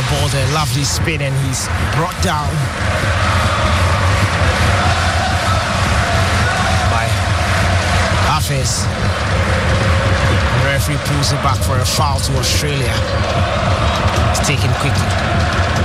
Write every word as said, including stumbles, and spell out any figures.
ball there. Lovely spin, and he's brought down by Hafez. The referee pulls it back for a foul to Australia. It's taken quickly.